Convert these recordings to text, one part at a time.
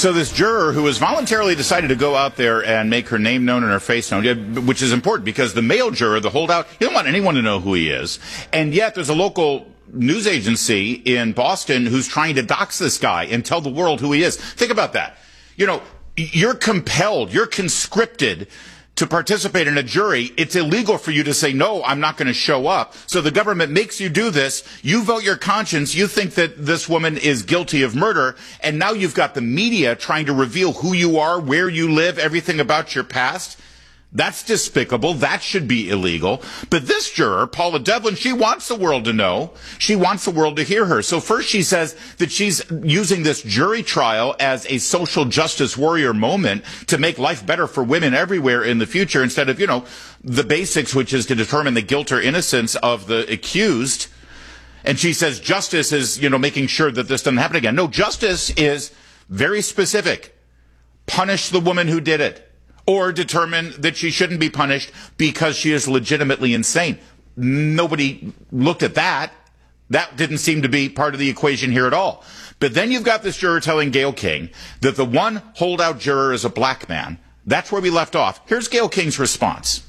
So this juror who has voluntarily decided to go out there and make her name known and her face known, which is important because the male juror, the holdout, he don't want anyone to know who he is. And yet there's a local news agency in Boston who's trying to dox this guy and tell the world who he is. Think about that. You know, you're compelled, you're conscripted to participate in a jury. It's illegal for you to say, no, I'm not going to show up. So the government makes you do this. You vote your conscience. You think that this woman is guilty of murder. And now you've got the media trying to reveal who you are, where you live, everything about your past. That's despicable. That should be illegal. But this juror, Paula Devlin, she wants the world to know. She wants the world to hear her. So first she says that she's using this jury trial as a social justice warrior moment to make life better for women everywhere in the future instead of, you know, the basics, which is to determine the guilt or innocence of the accused. And she says justice is, you know, making sure that this doesn't happen again. No, justice is very specific. Punish the woman who did it. Or determine that she shouldn't be punished because she is legitimately insane. Nobody looked at that. That didn't seem to be part of the equation here at all. But then you've got this juror telling Gayle King that the one holdout juror is a black man. That's where we left off. Here's Gayle King's response.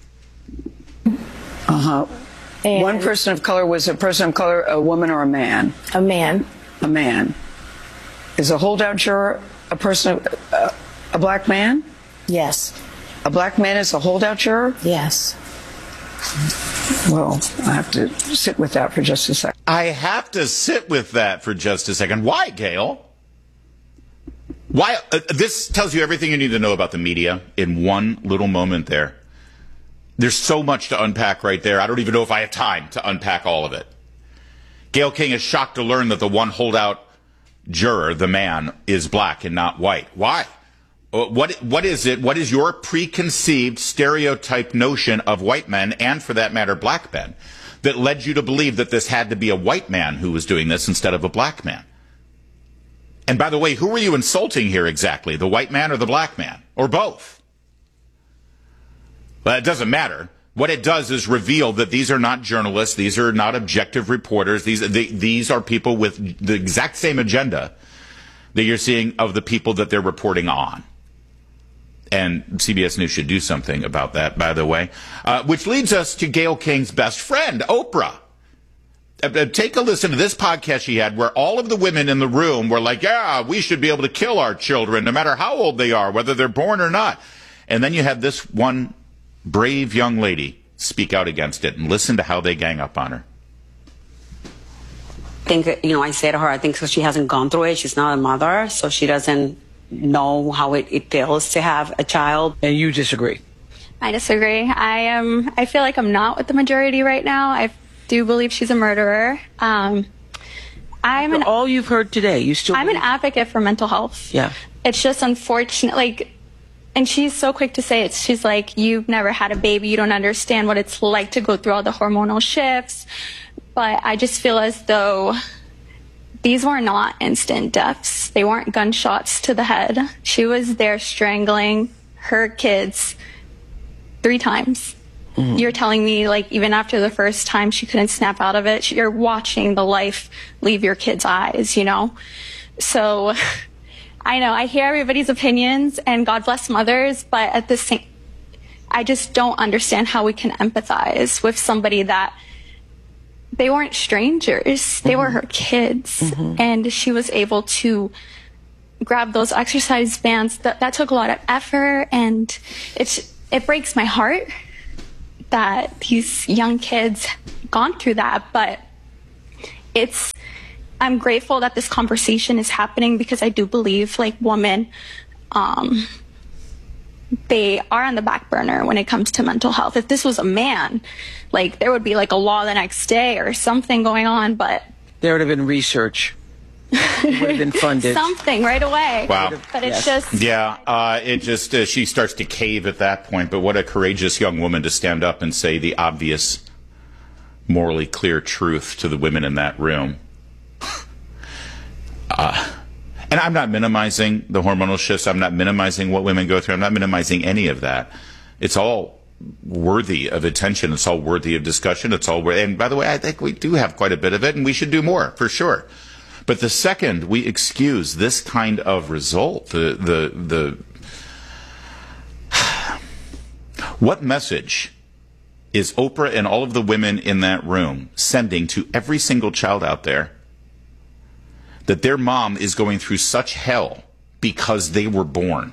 One person of color was a person of color, a woman or a man? A man. A man. Is a holdout juror a person, a black man? Yes. A black man is a holdout juror? Yes. Well, I have to sit with that for just a second. I have to sit with that for just a second. Why, Gayle? Why? This tells you everything you need to know about the media in one little moment there. There's so much to unpack right there. I don't even know if I have time to unpack all of it. Gayle King is shocked to learn that the one holdout juror, the man, is black and not white. Why? What is it? What is your preconceived stereotype notion of white men, and for that matter, black men, that led you to believe that this had to be a white man who was doing this instead of a black man? And by the way, who were you insulting here exactly? The white man or the black man? Or both? Well, it doesn't matter. What it does is reveal that these are not journalists. These are not objective reporters. These are people with the exact same agenda that you're seeing of the people that they're reporting on. And CBS News should do something about that, by the way. Which leads us to Gayle King's best friend, Oprah. Take a listen to this podcast she had where all of the women in the room were like, yeah, we should be able to kill our children no matter how old they are, whether they're born or not. And then you had this one brave young lady speak out against it, and listen to how they gang up on her. I think, I said to her, I think so she hasn't gone through it. She's not a mother, so she doesn't know how it feels to have a child. And you disagree? I disagree. I feel like I'm not with the majority right now. I do believe she's a murderer. All you've heard today, you still... I'm an advocate for mental health. Yeah. It's just unfortunate, and she's so quick to say it. She's like, you've never had a baby. You don't understand what it's like to go through all the hormonal shifts. But I just feel as though these were not instant deaths. They weren't gunshots to the head. She was there strangling her kids 3 times. Mm. You're telling me, even after the first time, she couldn't snap out of it. You're watching the life leave your kids' eyes, So I know, I hear everybody's opinions, and God bless mothers, but at the same, I just don't understand how we can empathize with somebody that they weren't strangers. They were her kids. Mm-hmm. And she was able to grab those exercise bands. That took a lot of effort, and it breaks my heart that these young kids gone through that. But I'm grateful that this conversation is happening, because I do believe women, they are on the back burner when it comes to mental health. If this was a man, there would be a law the next day or something going on, but there would have been research. It would have been funded. Something right away. Wow. But it's just... Yeah, she starts to cave at that point, but what a courageous young woman to stand up and say the obvious, morally clear truth to the women in that room. And I'm not minimizing the hormonal shifts. I'm not minimizing what women go through. I'm not minimizing any of that. It's all worthy of attention. It's all worthy of discussion. It's all worthy. And by the way, I think we do have quite a bit of it, and we should do more, for sure. But the second we excuse this kind of result, what message is Oprah and all of the women in that room sending to every single child out there that their mom is going through such hell because they were born?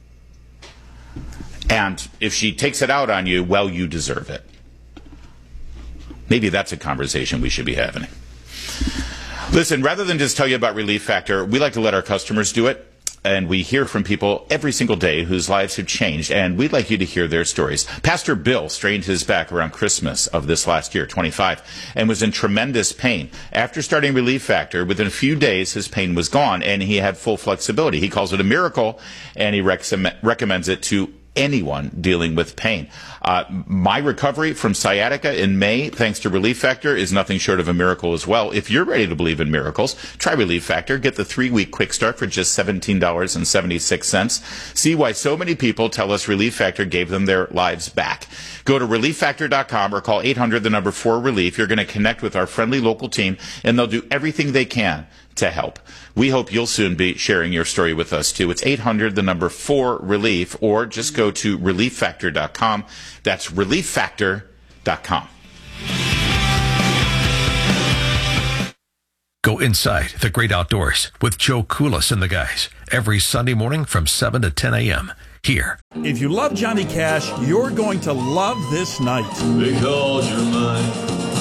And if she takes it out on you, well, you deserve it. Maybe that's a conversation we should be having. Listen, rather than just tell you about Relief Factor, we like to let our customers do it. And we hear from people every single day whose lives have changed, and we'd like you to hear their stories. Pastor Bill strained his back around Christmas of this last year, 25, and was in tremendous pain. After starting Relief Factor, within a few days, his pain was gone, and he had full flexibility. He calls it a miracle, and he recommends it to anyone dealing with pain. My recovery from sciatica in May, thanks to Relief Factor, is nothing short of a miracle as well. If you're ready to believe in miracles, try Relief Factor. Get the 3-week quick start for just $17.76. See why so many people tell us Relief Factor gave them their lives back. Go to ReliefFactor.com or call 800-4RELIEF. You're going to connect with our friendly local team, and they'll do everything they can to help. We hope you'll soon be sharing your story with us, too. It's 800-4RELIEF, or just go to ReliefFactor.com. That's ReliefFactor.com. Go inside the great outdoors with Joe Koulis and the guys every Sunday morning from 7 to 10 a.m. here. If you love Johnny Cash, you're going to love this night. Because you're mine,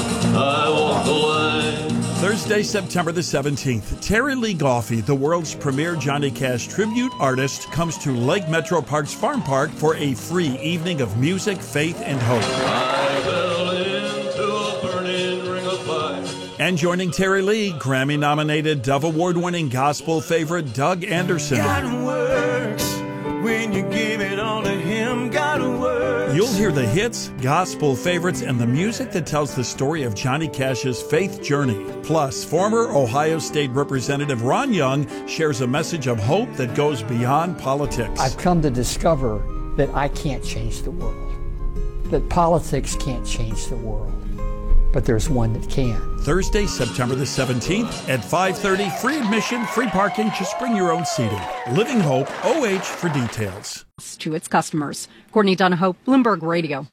I walk the line. Thursday, September the 17th, Terry Lee Goffey, the world's premier Johnny Cash tribute artist, comes to Lake Metro Parks Farm Park for a free evening of music, faith, and hope. I fell into a burning ring of fire. And joining Terry Lee, Grammy-nominated, Dove Award-winning gospel favorite Doug Anderson. God works when you give it all to Him. God works. You'll hear the hits, gospel favorites, and the music that tells the story of Johnny Cash's faith journey. Plus, former Ohio State Representative Ron Young shares a message of hope that goes beyond politics. I've come to discover that I can't change the world, that politics can't change the world, but there's one that can. Thursday, September the 17th at 5:30, free admission, free parking, just bring your own seating. Living Hope, OH for details. To its customers. Courtney Donahoe, Bloomberg Radio.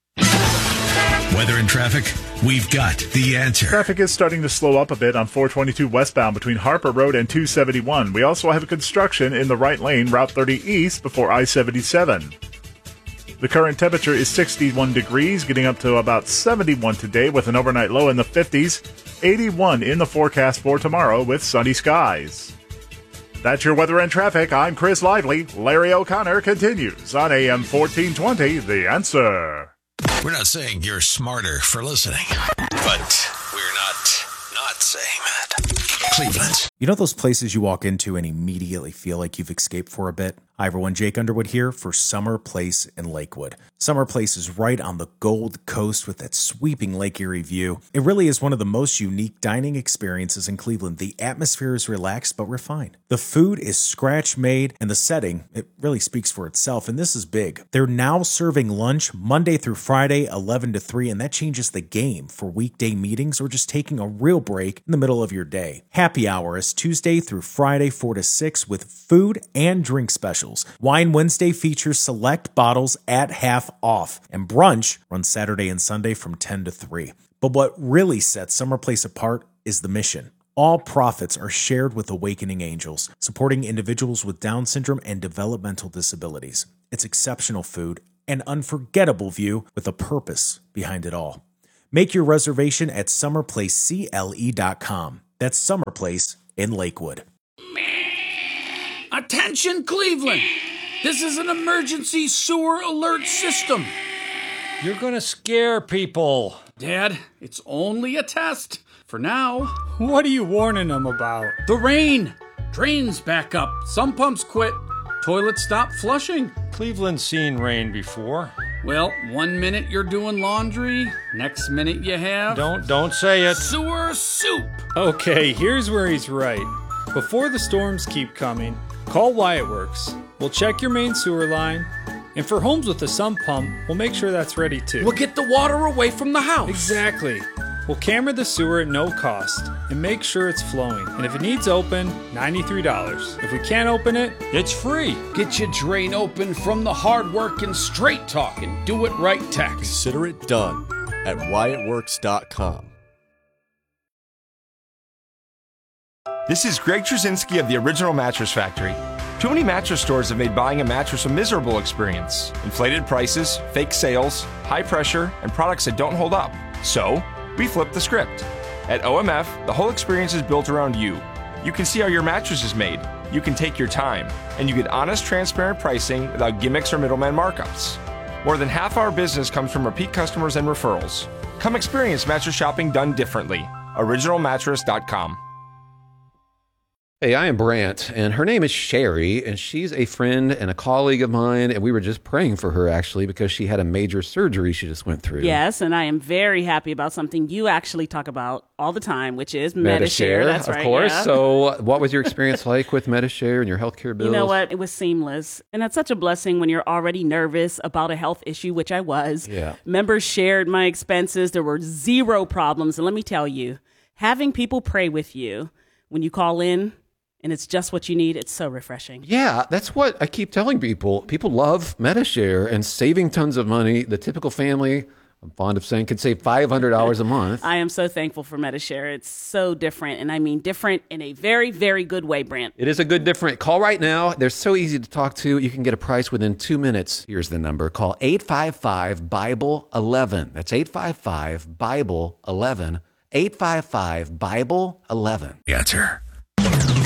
Weather and traffic, we've got the answer. Traffic is starting to slow up a bit on 422 westbound between Harper Road and 271. We also have construction in the right lane, Route 30 east before I-77. The current temperature is 61 degrees, getting up to about 71 today with an overnight low in the 50s, 81 in the forecast for tomorrow with sunny skies. That's your weather and traffic. I'm Chris Lively. Larry O'Connor continues on AM 1420, The Answer. We're not saying you're smarter for listening, but we're not saying that. Cleveland. You know those places you walk into and immediately feel like you've escaped for a bit? Hi everyone, Jake Underwood here for Summer Place in Lakewood. Summer Place is right on the Gold Coast with that sweeping Lake Erie view. It really is one of the most unique dining experiences in Cleveland. The atmosphere is relaxed but refined. The food is scratch-made, and the setting, it really speaks for itself, and this is big. They're now serving lunch Monday through Friday, 11 to 3, and that changes the game for weekday meetings or just taking a real break in the middle of your day. Happy hour is Tuesday through Friday, 4 to 6, with food and drink specials. Wine Wednesday features select bottles at half off, and brunch runs Saturday and Sunday from 10 to 3. But what really sets Summer Place apart is the mission. All profits are shared with Awakening Angels, supporting individuals with Down syndrome and developmental disabilities. It's exceptional food, an unforgettable view with a purpose behind it all. Make your reservation at summerplacecle.com. That's Summer Place in Lakewood. Attention, Cleveland! This is an emergency sewer alert system. You're gonna scare people. Dad, it's only a test. For now. What are you warning them about? The rain. Drains back up. Some pumps quit. Toilets stop flushing. Cleveland's seen rain before. Well, 1 minute you're doing laundry, next minute you have... Don't say it. Sewer soup. Okay, here's where he's right. Before the storms keep coming, call Wyatt Works. We'll check your main sewer line, and for homes with a sump pump, we'll make sure that's ready too. We'll get the water away from the house. Exactly. We'll camera the sewer at no cost and make sure it's flowing. And if it needs open, $93. If we can't open it, It's free. Get your drain open from the hard-working, straight-talking, do-it-right techs. Consider it done at WyattWorks.com. This is Greg Trzynski of the Original Mattress Factory. Too many mattress stores have made buying a mattress a miserable experience. Inflated prices, fake sales, high pressure, and products that don't hold up. So, we flipped the script. At OMF, the whole experience is built around you. You can see how your mattress is made. You can take your time. And you get honest, transparent pricing without gimmicks or middleman markups. More than half our business comes from repeat customers and referrals. Come experience mattress shopping done differently. OriginalMattress.com. Hey, I am Brant, and her name is Sherry, and she's a friend and a colleague of mine, and we were just praying for her, actually, because she had a major surgery she just went through. Yes, and I am very happy about something you actually talk about all the time, which is Medi-Share. That's right, of course. yeah. So what was your experience like with Medi-Share and your healthcare bills? You know what? It was seamless. And that's such a blessing when you're already nervous about a health issue, which I was. Yeah. Members shared my expenses. There were zero problems. And let me tell you, having people pray with you when you call in, and it's just what you need, it's so refreshing. Yeah, that's what I keep telling people. People love Medi-Share and saving tons of money. The typical family, I'm fond of saying, could save $500 a month. I am so thankful for Medi-Share. It's so different, and I mean different in a very, very good way, Brant. It is a good different. Call right now. They're so easy to talk to. You can get a price within 2 minutes. Here's the number. Call 855-BIBLE-11. That's 855-BIBLE-11. 855-BIBLE-11. Answer.